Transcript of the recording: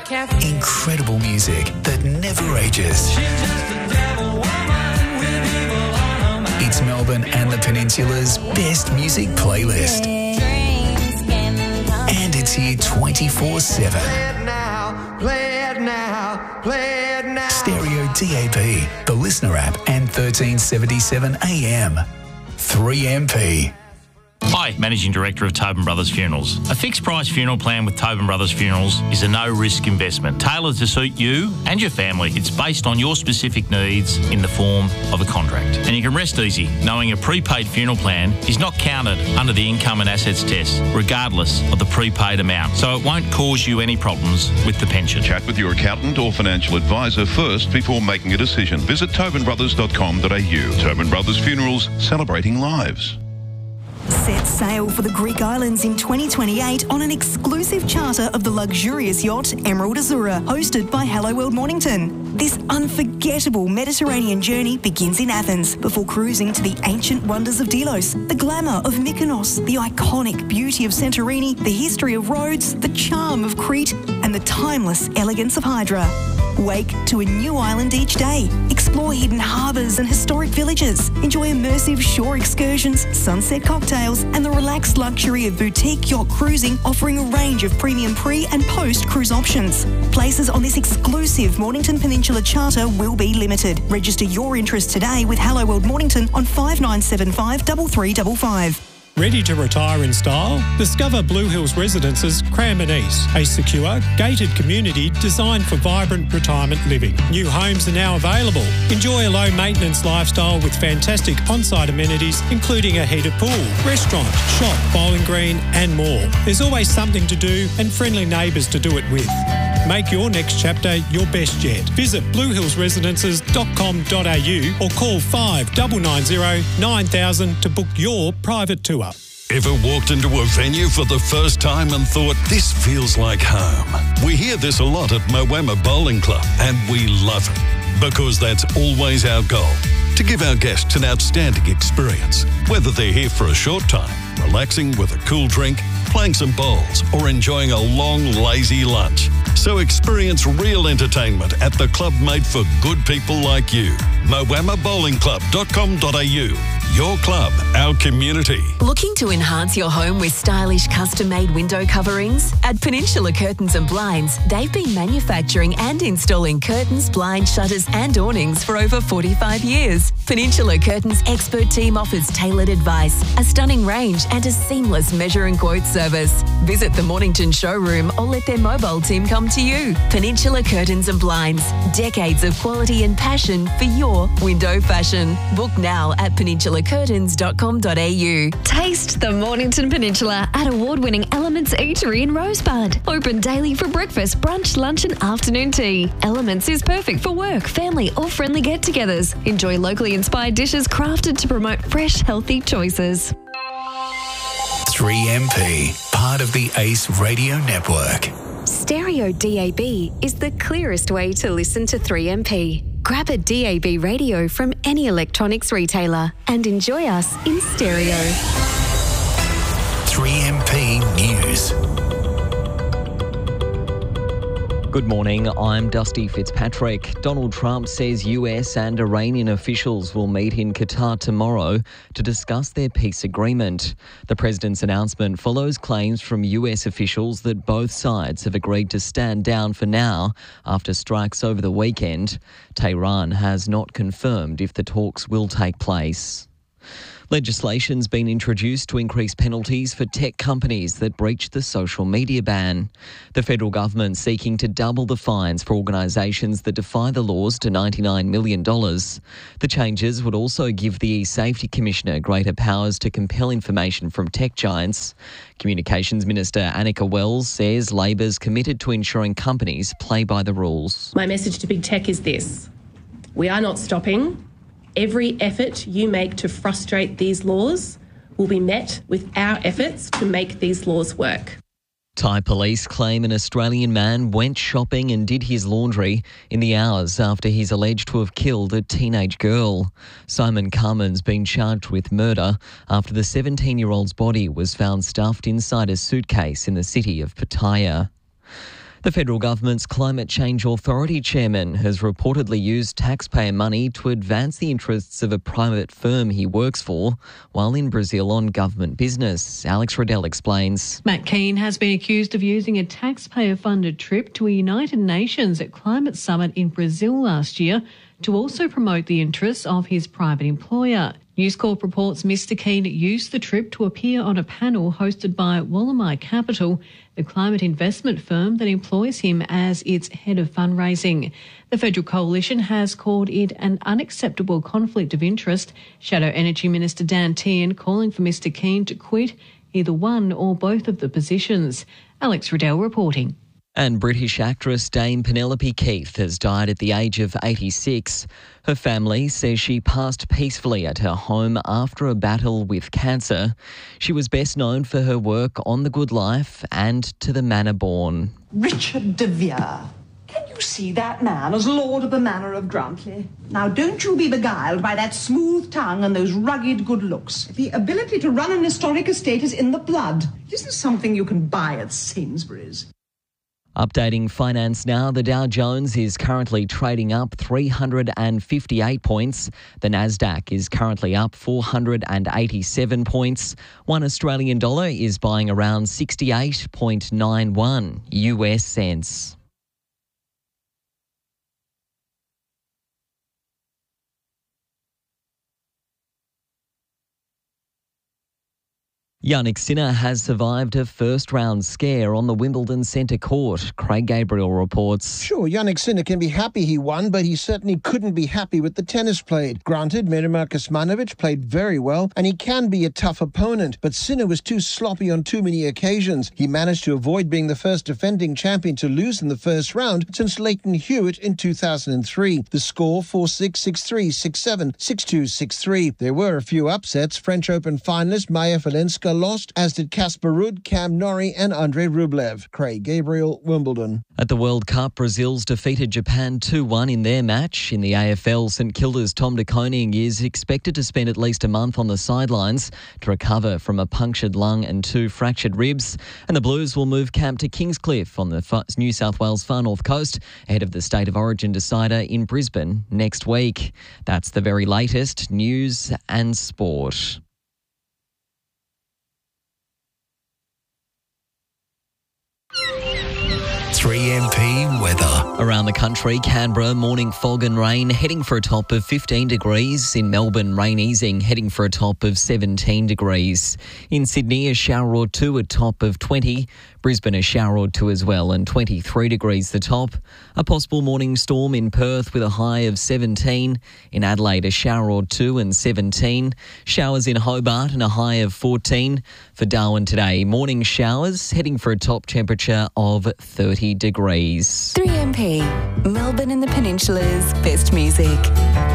caffeine. Incredible music that never ages. It's Melbourne and the Peninsula's best music playlist. And it's here 24/7. Play it now, play it now. Stereo DAB, the Listener app, and 1377 AM. 3MP. Hi, Managing Director of Tobin Brothers Funerals. A fixed price funeral plan with Tobin Brothers Funerals is a no-risk investment tailored to suit you and your family. It's based on your specific needs in the form of a contract. And you can rest easy knowing a prepaid funeral plan is not counted under the income and assets test, regardless of the prepaid amount. So it won't cause you any problems with the pension. Chat with your accountant or financial advisor first before making a decision. Visit tobinbrothers.com.au. Tobin Brothers Funerals, celebrating lives. Set sail for the Greek islands in 2028 on an exclusive charter of the luxurious yacht Emerald Azura, hosted by Hello World Mornington. This unforgettable Mediterranean journey begins in Athens before cruising to the ancient wonders of Delos, the glamour of Mykonos, the iconic beauty of Santorini, the history of Rhodes, the charm of Crete, and the timeless elegance of Hydra. Wake to a new island each day. Explore hidden harbours and historic villages. Enjoy immersive shore excursions, sunset cocktails, and the relaxed luxury of boutique yacht cruising, offering a range of premium pre- and post-cruise options. Places on this exclusive Mornington Peninsula charter will be limited. Register your interest today with Hello World Mornington on 5975 3355. Ready to retire in style? Discover Blue Hills Residences Cranbourne East, a secure, gated community designed for vibrant retirement living. New homes are now available. Enjoy a low-maintenance lifestyle with fantastic on-site amenities, including a heated pool, restaurant, shop, bowling green, and more. There's always something to do and friendly neighbours to do it with. Make your next chapter your best yet. Visit bluehillsresidences.com.au or call 5990 9000 to book your private tour. Ever walked into a venue for the first time and thought, this feels like home? We hear this a lot at Moama Bowling Club, and we love it because that's always our goal, to give our guests an outstanding experience, whether they're here for a short time, relaxing with a cool drink, playing some bowls, or enjoying a long, lazy lunch. So experience real entertainment at the club made for good people like you. moamabowlingclub.com.au. Your club, our community. Looking to enhance your home with stylish custom-made window coverings? At Peninsula Curtains and Blinds, they've been manufacturing and installing curtains, blinds, shutters and awnings for over 45 years. Peninsula Curtains' expert team offers tailored advice, a stunning range and a seamless measure and quote service. Visit the Mornington showroom or let their mobile team come to you. Peninsula Curtains and Blinds, decades of quality and passion for your window fashion. Book now at peninsulacurtains.com.au. Taste the Mornington Peninsula at award-winning Elements Eatery in Rosebud. Open daily for breakfast, brunch, lunch and afternoon tea. Elements is perfect for work, family or friendly get-togethers. Enjoy locally inspired dishes crafted to promote fresh, healthy choices. 3MP, part of the ACE Radio Network. Stereo DAB is the clearest way to listen to 3MP. Grab a DAB radio from any electronics retailer and enjoy us in stereo. 3MP News. Good morning, I'm Dusty Fitzpatrick. Donald Trump says US and Iranian officials will meet in Qatar tomorrow to discuss their peace agreement. The president's announcement follows claims from US officials that both sides have agreed to stand down for now after strikes over the weekend. Tehran has not confirmed if the talks will take place. Legislation's been introduced to increase penalties for tech companies that breach the social media ban. The federal government seeking to double the fines for organisations that defy the laws to $99 million. The changes would also give the eSafety Commissioner greater powers to compel information from tech giants. Communications Minister Annika Wells says Labor's committed to ensuring companies play by the rules. My message to big tech is this: we are not stopping. Every effort you make to frustrate these laws will be met with our efforts to make these laws work. Thai police claim an Australian man went shopping and did his laundry in the hours after he's alleged to have killed a teenage girl. Simon Carmen's been charged with murder after the 17-year-old's body was found stuffed inside a suitcase in the city of Pattaya. The federal government's Climate Change Authority chairman has reportedly used taxpayer money to advance the interests of a private firm he works for while in Brazil on government business. Alex Riddell explains. Matt Keane has been accused of using a taxpayer-funded trip to a United Nations Climate Summit in Brazil last year to also promote the interests of his private employer. News Corp reports Mr Keane used the trip to appear on a panel hosted by Wallamai Capital, the climate investment firm that employs him as its head of fundraising. The Federal Coalition has called it an unacceptable conflict of interest. Shadow Energy Minister Dan Tehan calling for Mr Keane to quit either one or both of the positions. Alex Riddell reporting. And British actress Dame Penelope Keith has died at the age of 86. Her family says she passed peacefully at her home after a battle with cancer. She was best known for her work on The Good Life and To the Manor Born. Richard de Vere. Can you see that man as Lord of the Manor of Grantley? Now, don't you be beguiled by that smooth tongue and those rugged good looks. The ability to run an historic estate is in the blood. It isn't something you can buy at Sainsbury's. Updating finance now, the Dow Jones is currently trading up 358 points. The Nasdaq is currently up 487 points. One Australian dollar is buying around 68.91 US cents. Jannik Sinner has survived a first-round scare on the Wimbledon centre court. Craig Gabriel reports. Sure, Jannik Sinner can be happy he won, but he certainly couldn't be happy with the tennis played. Granted, Mirimir Kecmanovic played very well, and he can be a tough opponent, but Sinner was too sloppy on too many occasions. He managed to avoid being the first defending champion to lose in the first round since Leighton Hewitt in 2003. The score 4-6, 6-3, 6-7, 6-2, 6-3. There were a few upsets. French Open finalist Maya Falenska lost, as did Casper Ruud, Cam Norrie and Andrei Rublev. Craig Gabriel, Wimbledon. At the World Cup, Brazil's defeated Japan 2-1 in their match. In the AFL, St Kilda's Tom de Koning is expected to spend at least a month on the sidelines to recover from a punctured lung and 2 fractured ribs. And the Blues will move camp to Kingscliff on the New South Wales far north coast ahead of the State of Origin decider in Brisbane next week. That's the very latest news and sport. 3MP weather. Around the country, Canberra, morning fog and rain, heading for a top of 15 degrees. In Melbourne, rain easing, heading for a top of 17 degrees. In Sydney, a shower or two, a top of 20. Brisbane, a shower or two as well, and 23 degrees the top. A possible morning storm in Perth with a high of 17. In Adelaide, a shower or two and 17. Showers in Hobart and a high of 14. For Darwin today, morning showers, heading for a top temperature of 30 degrees. 3MP, Melbourne and the Peninsula's best music.